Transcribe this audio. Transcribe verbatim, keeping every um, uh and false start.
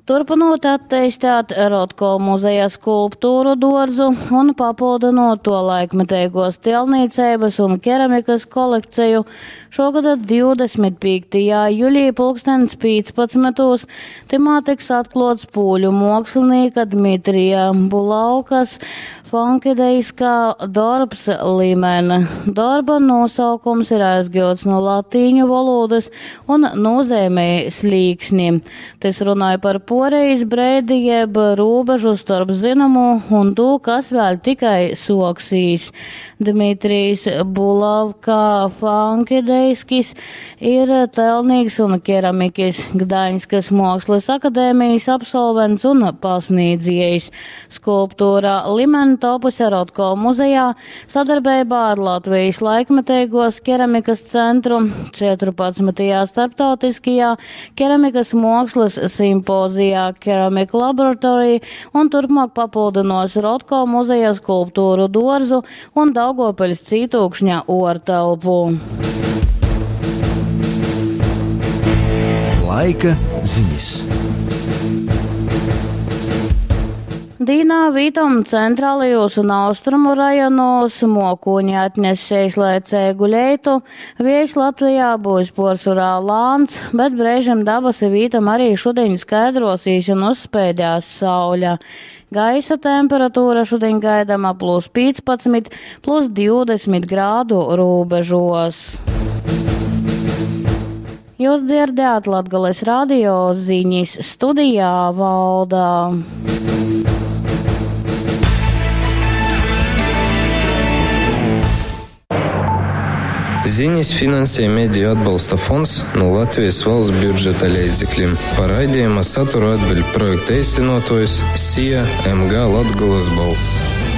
Turpinot attīstīt Rotko muzeja skulptūru dārzu un papildinot to laikmetīgos tilnīcības un keramikas kolekciju, šogad divdesmit piektajā jūlijā pulkstens piecpadsmitos timā tiks atklāts pūļu mākslinieka Dmitrija Bulaukas funkideiskā darbs Limene. Darba nosaukums ir aizgūts no latīņu valodas un nozīmē slīksni. Tas runāja par porejas breidi jeb robežu starp zināmu un to, kas vēl tikai soksīs. Dmitrijs Bulavka funkideiskis ir telnīgs un keramikas Gdaņskas mākslas akadēmijas absolvents un pasniedzējs. Skulptūra Limene topusi Rotko muzejā sadarbībā ar Latvijas laikmetīgos keramikas centru četrpadsmitajā starptautiskajā keramikas mākslas simpozijā Ceramic Laboratory un turpmāk papildinos Rotko muzeja skulptūru dārzu un Daugopeļas Cītūkšņa ortelpu. Laika ziņas. Dīnā vītam centrālajos un austrumu rajonos mokuņi atnesēs laicēgu leitu, viejs Latvijā būs porsurā lāns, bet brēžam dabasi vītam arī šodien skaidrosīs un uzspēdās sauļa. Gaisa temperatūra šodien gaidama plus piecpadsmit, plus divdesmit grādu robežos. Jūs dzirdējāt Latgales radio ziņas, studijā Valdā. Ziņas finansē Mediju atbalsta fonds no Latvijas valsts budžeta līdzekļiem. Par raidījuma saturu atbild projekta īstenotājs S I A M G Latgales balss.